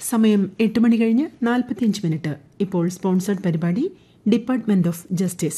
സമയം 8 മണി കഴിഞ്ഞ് 45 മിനിറ്റ്. ഇപ്പോൾ സ്പോൺസർഡ് പരിപാടി department of justice.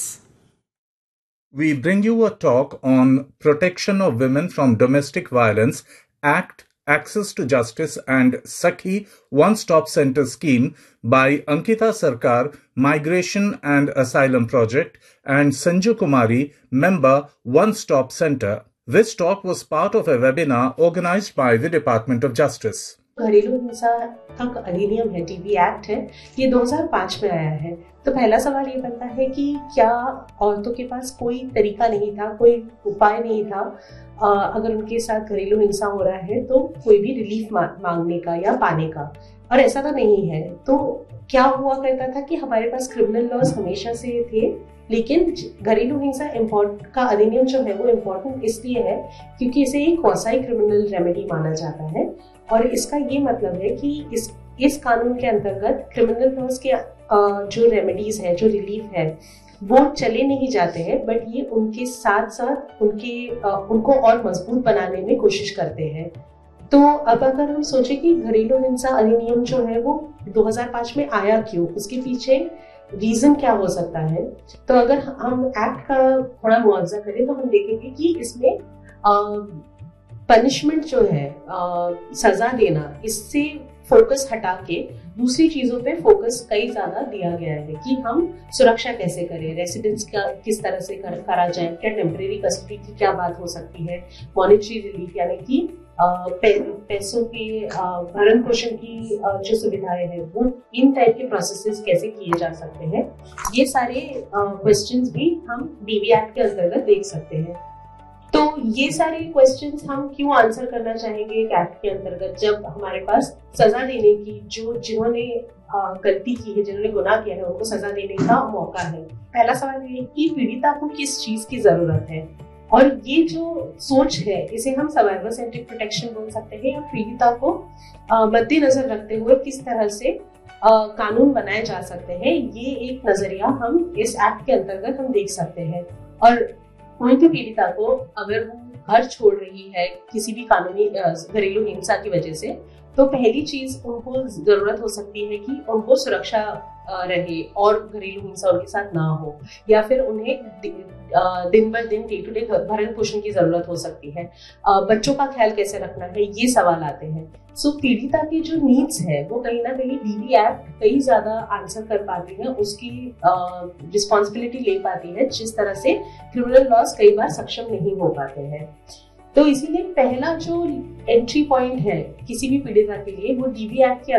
We bring you a talk on Protection of Women from Domestic Violence Act, Access to Justice and Sakhi One-Stop Center Scheme by Ankita Sarkar, Migration and Asylum Project, and Sanju Kumari, member One Stop Center. This talk was part of a webinar organized by the Department of Justice. घरेलू हिंसा का अधिनियम है, DV act है, ये 2005 में आया है। तो पहला सवाल ये बनता है कि क्या औरतों के पास कोई तरीका नहीं था, कोई उपाय नहीं था अगर उनके साथ घरेलू हिंसा हो रहा है तो कोई भी रिलीफ मांगने का या पाने का? और ऐसा तो नहीं है। तो क्या हुआ करता था कि हमारे पास क्रिमिनल लॉज हमेशा से थे, लेकिन घरेलू हिंसा का अधिनियम जो है वो इम्पोर्टेंट इसलिए है क्योंकि इसे एक क्वासी क्रिमिनल रेमेडी माना जाता है। और इसका ये मतलब है कि इस कानून के अंतर्गत क्रिमिनल लॉज के जो रेमेडीज है, जो रिलीफ है, वो चले नहीं जाते हैं, बट ये उनके साथ साथ उनको और मजबूत बनाने में कोशिश करते हैं। तो अब अगर हम सोचें कि घरेलू हिंसा अधिनियम जो है वो 2005 में आया क्यों, उसके पीछे रीजन क्या हो सकता है, तो अगर हम एक्ट का थोड़ा मुआवजा करें तो हम देखेंगे कि इसमें पनिशमेंट जो है, सजा देना, इससे फोकस हटा के दूसरी चीजों पे फोकस कई ज्यादा दिया गया है कि हम सुरक्षा कैसे करें, रेसिडेंस का किस तरह से करा जाए, क्या टेम्परेरी कस्टडी की क्या बात हो सकती है, मॉनेटरी रिलीफ यानी कि पैसों के भरण पोषण की जो सुविधाएं हैं वो इन टाइप के प्रोसेसेस कैसे किए जा सकते हैं, ये सारे क्वेश्चंस भी हम डीवी एक्ट के अंतर्गत देख सकते हैं। तो ये सारे क्वेश्चंस हम क्यों आंसर करना चाहेंगे एक्ट के अंतर्गत, जब हमारे पास सजा देने की जिन्होंने गलती की है, जिन्होंने गुनाह किया है, उनको सजा देने का मौका है। पहला सवाल ये है कि पीड़िता को किस चीज की जरूरत है, और ये जो सोच है इसे हम सर्वाइवर सेंट्रिक प्रोटेक्शन बोल सकते हैं, या पीड़िता को मद्देनजर रखते हुए किस तरह से कानून बनाए जा सकते हैं, ये एक नजरिया हम इस एक्ट के अंतर्गत हम देख सकते हैं। और कोई भी पीड़िता को अगर वो घर छोड़ रही है किसी भी कानूनी घरेलू हिंसा की वजह से, तो पहली चीज उनको जरूरत हो सकती है कि उनको सुरक्षा रहे और घरेलू हिंसा उनके साथ ना हो, या फिर उन्हें दिन ब दिन डे टू डे भरण पोषण की जरूरत हो सकती है। बच्चों का ख्याल कैसे रखना है, ये सवाल आते हैं। सो पीड़िता की जो नीड्स है वो कहीं ना कहीं डीवी एक्ट कई ज्यादा आंसर कर पाती है, उसकी रिस्पॉन्सिबिलिटी ले पाती है, जिस तरह से क्रिमिनल लॉज कई बार सक्षम नहीं हो पाते हैं। तो इसीलिए पहला जो एंट्री पॉइंट है किसी भी पीड़िता के लिए वो डीवी एक्ट के